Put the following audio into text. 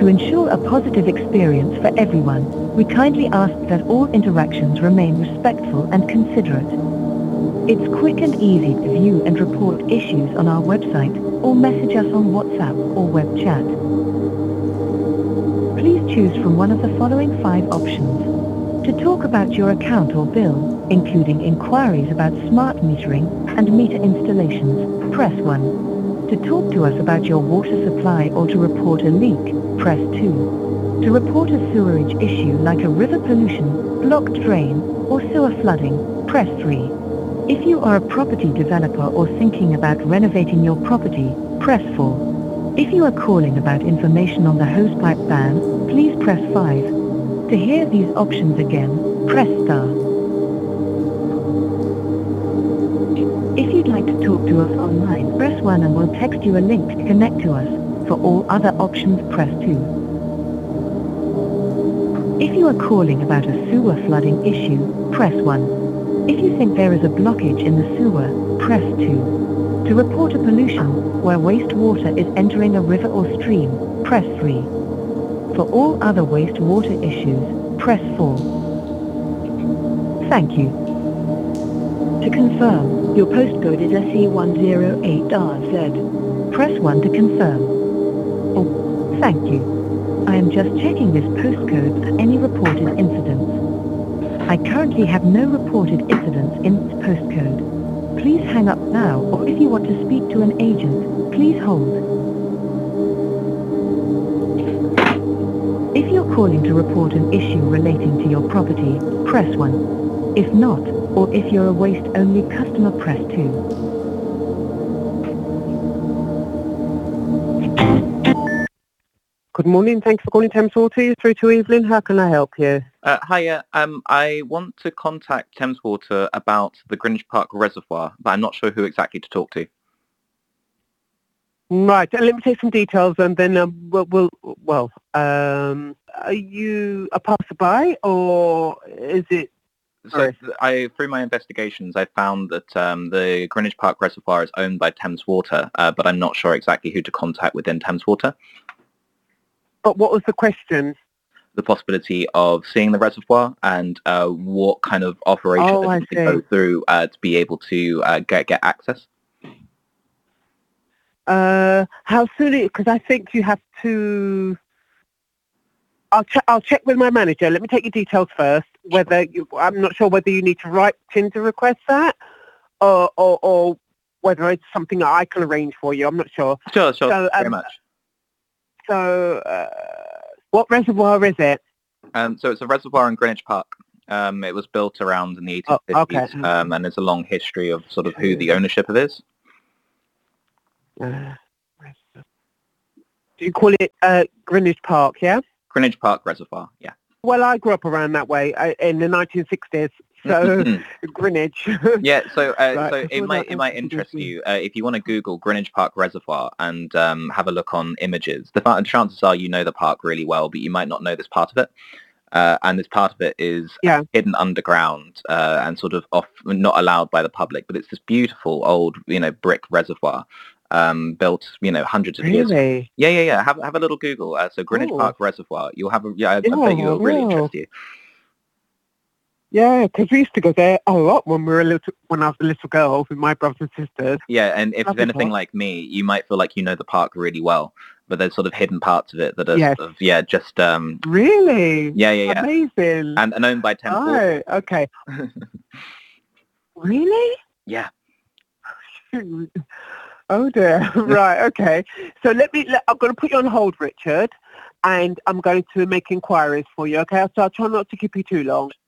To ensure a positive experience for everyone, we kindly ask that all interactions remain respectful and considerate. It's quick and easy to view and report issues on our website or message us on WhatsApp or web chat. Please choose from one of the following 5 options. To talk about your account or bill, including inquiries about smart metering and meter installations, press 1. To talk to us about your water supply or to report a leak, press 2. To report a sewerage issue like a river pollution, blocked drain, or sewer flooding, press 3. If you are a property developer or thinking about renovating your property, press 4. If you are calling about information on the hosepipe ban, please press 5. To hear these options again, press star. If you'd like to talk to us online, press 1 and we'll text you a link to connect to us. For all other options, press 2. If you are calling about a sewer flooding issue, press 1. If you think there is a blockage in the sewer, press 2. To report a pollution, where wastewater is entering a river or stream, press 3. For all other wastewater issues, press 4. Thank you. To confirm, your postcode is SE108RZ. Press 1 to confirm. Oh, thank you. I am just checking this postcode for any reported incidents. I currently have no reported incidents in this postcode. Please hang up now, or if you want to speak to an agent, please hold. If you're calling to report an issue relating to your property, press 1. If not, or if you're a waste-only customer, press 2. Good morning. Thanks for calling Thames Water. You're through to Evelyn. How can I help you? Hiya. I want to contact Thames Water about the Greenwich Park Reservoir, but I'm not sure who exactly to talk to. Right. Let me take some details, and then are you a passerby, or is it? So through my investigations, I found that the Greenwich Park Reservoir is owned by Thames Water, but I'm not sure exactly who to contact within Thames Water. But what was the question? The possibility of seeing the reservoir and what kind of operation they need to go through to be able to get access. How soon? Because I think you have to. I'll check with my manager. Let me take your details first. I'm not sure whether you need to write in to request that, or whether it's something that I can arrange for you. I'm not sure. Sure. So, very much. So, what reservoir is it? So it's a reservoir in Greenwich Park. It was built around in the 1850s, and there's a long history of sort of who the ownership of it is. Do you call it Greenwich Park, yeah? Greenwich Park Reservoir, yeah. Well, I grew up around that way in the 1960s, so Greenwich. Yeah, so Right, so it might interest you if you want to Google Greenwich Park Reservoir and have a look on images. The chances are you know the park really well, but you might not know this part of it. And this part of it is hidden underground and sort of not allowed by the public. But it's this beautiful old, brick reservoir. Built, hundreds of years. Really? Yeah. Have a little Google. So Greenwich Park Reservoir. You'll have I bet you it'll really interest you. Yeah, because we used to go there a lot when I was a little girl with my brothers and sisters. Yeah, and if you're anything like me, you might feel like you know the park really well, but there's sort of hidden parts of it that are sort of, just... Really? Yeah. Amazing. And owned by Thames Water. Oh, okay. Really? Yeah. Oh dear. Right. Okay. So I'm going to put you on hold, Richard, and I'm going to make inquiries for you. Okay. So I'll try not to keep you too long.